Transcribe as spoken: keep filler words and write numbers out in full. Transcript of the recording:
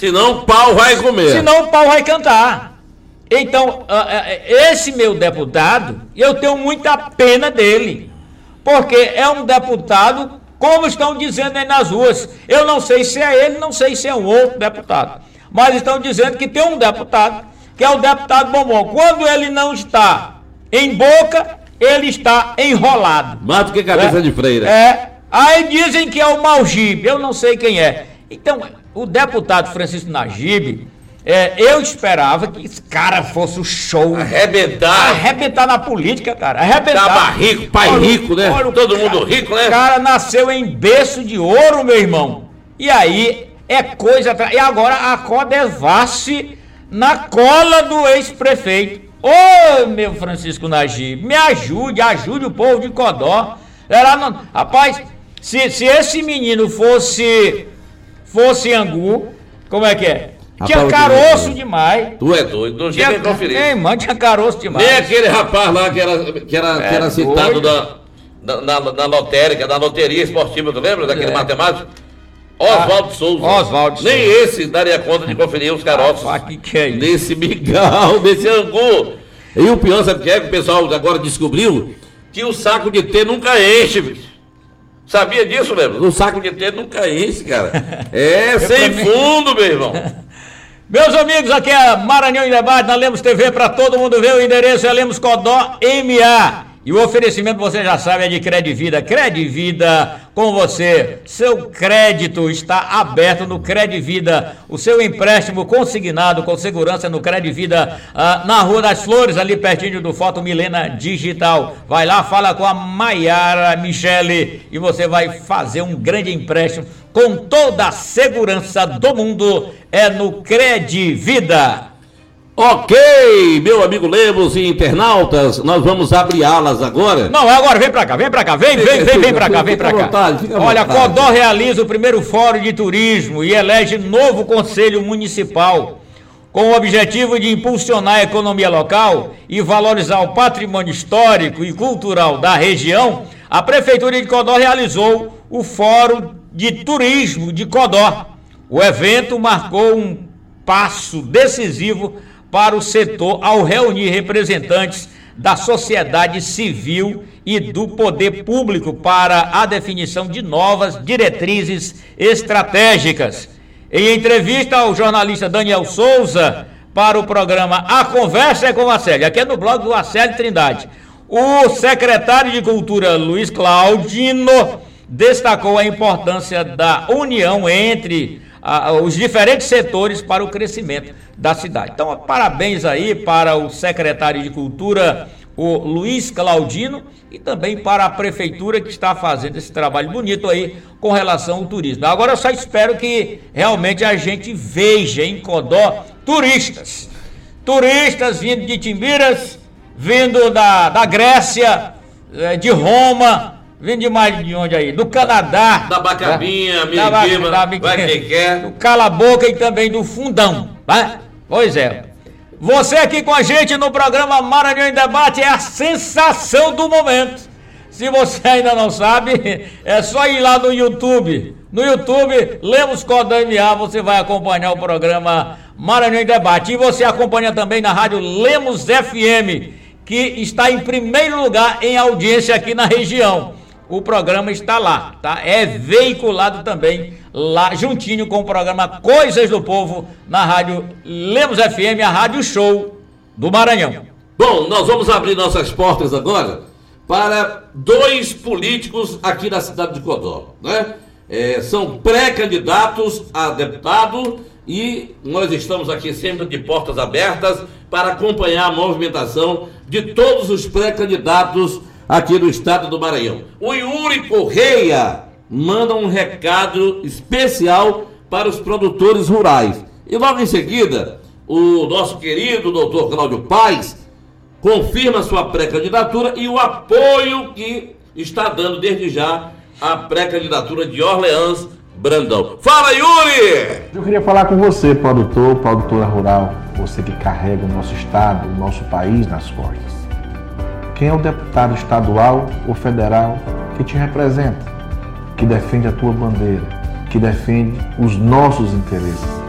Senão o pau vai comer. Senão o pau vai cantar. Então, esse meu deputado, eu tenho muita pena dele. Porque é um deputado, como estão dizendo aí nas ruas. Eu não sei se é ele, não sei se é um outro deputado. Mas estão dizendo que tem um deputado, que é o deputado Bombom. Quando ele não está em boca, ele está enrolado. Mato que cabeça é, de freira. É. Aí dizem que é o Malgibe, eu não sei quem é. Então, o deputado Francisco Nagibe, é, eu esperava que esse cara fosse o show. Arrebentar. Arrebentar na política, cara. Arrebentar. Tava rico, pai olha, rico, né? Olha, todo mundo cara, rico, né? O cara nasceu em berço de ouro, meu irmão. E aí, é coisa... E agora a Codevasse na cola do ex-prefeito. Ô, meu Francisco Nagibe, me ajude, ajude o povo de Codó. Era não... Rapaz, se, se esse menino fosse... Fosse angu, como é que é? Tinha caroço demais. Tu é doido, não tinha conferir. Ei, mano, tinha caroço demais. Nem aquele rapaz lá que era, que era, é, que era citado na, na, na, na lotérica, na loteria esportiva, tu lembra daquele é. matemático? Oswaldo ah, Souza. Oswaldo Nem Souza. Esse daria conta de conferir os caroços. Ah, que que é isso? Desse migal, desse angu. E o pior, sabe o que é que o pessoal agora descobriu? Que o saco de T nunca enche, bicho. Sabia disso, lembra? O saco de T nunca enche, cara. É, sem fundo, meu irmão. Meus amigos, aqui é Maranhão em Debate, na Lemos T V, para todo mundo ver. O endereço é Lemos Codó M A. E o oferecimento, você já sabe, é de Credivida. Credivida com você. Seu crédito está aberto no Credivida. O seu empréstimo consignado com segurança no Credivida, ah, na Rua das Flores, ali pertinho do Foto Milena Digital. Vai lá, fala com a Maiara Michele e você vai fazer um grande empréstimo com toda a segurança do mundo. É no Credivida. Ok, meu amigo Lemos e internautas, nós vamos abrir alas agora. Não, agora vem pra cá, vem pra cá, vem, vem, vem, vem pra cá, vem pra cá. Olha, Codó realiza o primeiro Fórum de Turismo e elege novo Conselho Municipal. Com o objetivo de impulsionar a economia local e valorizar o patrimônio histórico e cultural da região, a Prefeitura de Codó realizou o Fórum de Turismo de Codó. O evento marcou um passo decisivo para o setor ao reunir representantes da sociedade civil e do poder público para a definição de novas diretrizes estratégicas. Em entrevista ao jornalista Daniel Souza para o programa A Conversa é com a Acélio, aqui é no blog do Acélio Trindade, o secretário de Cultura Luiz Claudino destacou a importância da união entre a, os diferentes setores para o crescimento da cidade. Então, parabéns aí para o secretário de Cultura, o Luiz Claudino, e também para a prefeitura que está fazendo esse trabalho bonito aí com relação ao turismo. Agora eu só espero que realmente a gente veja em Codó turistas, turistas vindo de Timbiras, vindo da, da Grécia, de Roma, vindo de mais de onde aí? Do Canadá. Da Bacabinha, da, Miribima, da, da, vai quem quer. Do Cala Boca e também do Fundão, né? Pois é. Você aqui com a gente no programa Maranhão em Debate é a sensação do momento. Se você ainda não sabe, é só ir lá no YouTube. No YouTube, Lemos Codó M A, você vai acompanhar o programa Maranhão em Debate. E você acompanha também na rádio Lemos F M, que está em primeiro lugar em audiência aqui na região. O programa está lá, tá? É veiculado também lá, juntinho com o programa Coisas do Povo, na rádio Lemos F M, a rádio show do Maranhão. Bom, nós vamos abrir nossas portas agora para dois políticos aqui na cidade de Codó, né? É, são pré-candidatos a deputado e nós estamos aqui sempre de portas abertas para acompanhar a movimentação de todos os pré-candidatos aqui no estado do Maranhão. O Yuri Correia manda um recado especial para os produtores rurais. E logo em seguida, o nosso querido doutor Cláudio Paes confirma sua pré-candidatura e o apoio que está dando desde já à pré-candidatura de Orleans Brandão. Fala, Yuri! Eu queria falar com você, produtor, produtora rural, você que carrega o nosso estado, o nosso país nas costas. Quem é o deputado estadual ou federal que te representa, que defende a tua bandeira, que defende os nossos interesses?